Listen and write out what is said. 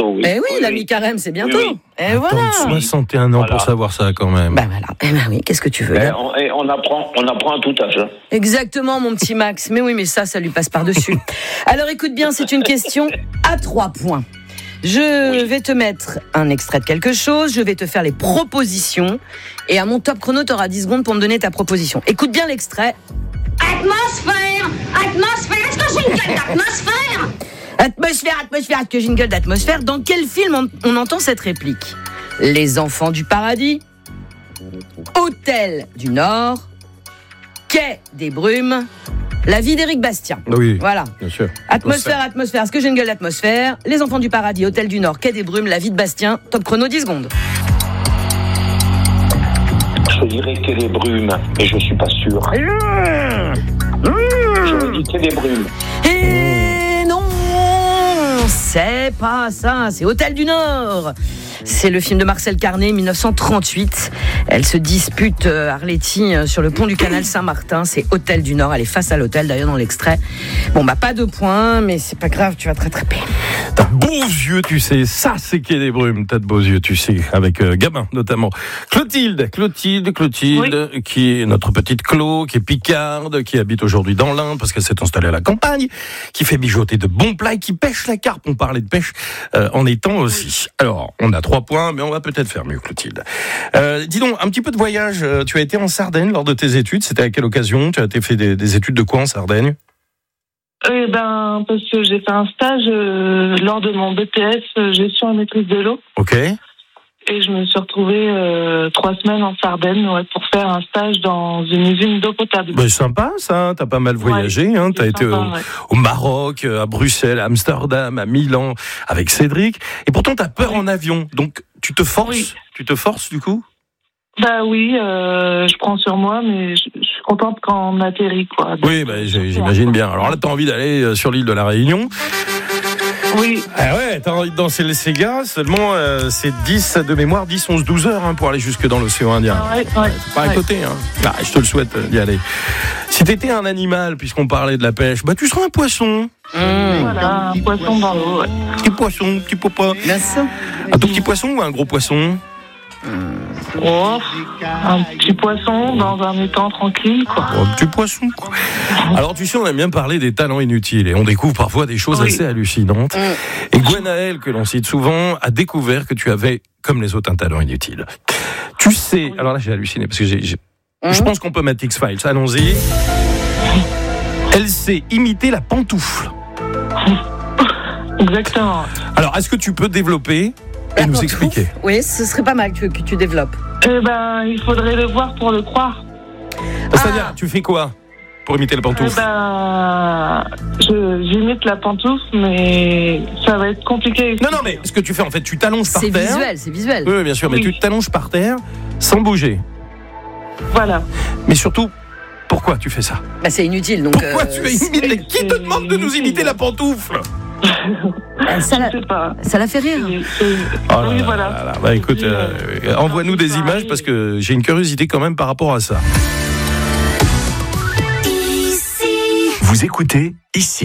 bientôt, oui. Eh oui, l'ami Carême, c'est bientôt. Oui. Et Attends, voilà. 61 ans pour savoir ça quand même. Bah voilà. Eh ben oui, qu'est-ce que tu veux? On apprend à tout âge. Hein. Exactement, mon petit Max. Mais oui, mais ça lui passe par-dessus. Alors écoute bien, c'est une question à 3 points. Je vais te mettre un extrait de quelque chose, je vais te faire les propositions, et à mon top chrono, tu auras 10 secondes pour me donner ta proposition. Écoute bien l'extrait. Atmosphère, est-ce que j'ai une gueule d'atmosphère? Atmosphère, est-ce que j'ai une gueule d'atmosphère? Dans quel film on entend cette réplique? Les Enfants du Paradis, Hôtel du Nord, Quai des Brumes, La vie d'Éric Bastien. Oui, voilà. Bien sûr. Atmosphère, est-ce que j'ai une gueule d'atmosphère? Les Enfants du Paradis, Hôtel du Nord, Quai des Brumes, La vie de Bastien. Top chrono, 10 secondes. Je dirais Quai des Brumes, mais je suis pas sûr. J'aurais dit Quai des Brumes. Et non, c'est pas ça, c'est Hôtel du Nord. C'est le film de Marcel Carné, 1938. Elle se dispute, Arletty, sur le pont du canal Saint-Martin. C'est Hôtel du Nord. Elle est face à l'hôtel, d'ailleurs, dans l'extrait. Bon, bah, pas de points, mais c'est pas grave, tu vas te rattraper. T'as de beaux yeux, tu sais. Ça, c'est Quai des Brumes. T'as de beaux yeux, tu sais. Avec Gabin, notamment. Clotilde, oui. Qui est notre petite Clo, qui est picarde, qui habite aujourd'hui dans l'Inde, parce qu'elle s'est installée à la campagne, qui fait mijoter de bons plats et qui pêche la carpe. On parlait de pêche en étang aussi. Alors, on a 3 points, mais on va peut-être faire mieux, Clotilde. Dis donc, un petit peu de voyage. Tu as été en Sardaigne lors de tes études. C'était à quelle occasion? Tu as fait des études de quoi en Sardaigne? Eh ben, parce que j'ai fait un stage lors de mon BTS gestion et maîtrise de l'eau. Ok. Et je me suis retrouvée 3 semaines en Sardaigne pour faire un stage dans une usine d'eau potable. Ben, sympa ça, t'as pas mal voyagé. Ouais, hein. T'as été sympa, au Maroc, à Bruxelles, à Amsterdam, à Milan, avec Cédric. Et pourtant t'as peur en avion. Donc tu te forces. Oui. Tu te forces du coup? Bah oui, je prends sur moi, mais je suis contente quand on atterrit, quoi. Donc, oui, j'imagine bien. Alors là, t'as envie d'aller sur l'île de la Réunion. Oui. Ah ouais, t'as envie de danser le Sega, seulement c'est 10 de mémoire, 10, 11, 12 heures pour aller jusque dans l'océan Indien. Ouais. C'est pas à côté, hein. Bah, je te le souhaite d'y aller. Si t'étais un animal, puisqu'on parlait de la pêche, bah tu serais un poisson. Voilà, un poisson dans l'eau. Ouais. Petit poisson, petit papa. Merci. Un tout petit poisson ou un gros poisson? Oh, un petit poisson dans un étang tranquille, quoi. Un petit poisson, quoi. Alors, tu sais, on aime bien parler des talents inutiles et on découvre parfois des choses assez hallucinantes. Et Gwenaëlle, que l'on cite souvent, a découvert que tu avais, comme les autres, un talent inutile. Tu sais, alors là, j'ai halluciné parce que je pense qu'on peut mettre X-Files. Allons-y. Elle sait imiter la pantoufle. Exactement. Alors, est-ce que tu peux développer et nous expliquer? Oui, ce serait pas mal que tu développes. Eh ben, il faudrait le voir pour le croire. C'est-à-dire, tu fais quoi pour imiter la pantoufle? J'imite la pantoufle, mais ça va être compliqué. Non, mais ce que tu fais, en fait, tu t'allonges par terre. C'est visuel. Oui, bien sûr, mais tu t'allonges par terre sans bouger. Voilà. Mais surtout, pourquoi tu fais ça? Bah, c'est inutile, donc... Pourquoi tu imites Qui te demande de nous imiter la pantoufle? Ça l'a fait rire. Oui, voilà. Bah, écoute, envoie-nous des images parce que j'ai une curiosité quand même par rapport à ça. Vous écoutez Ici.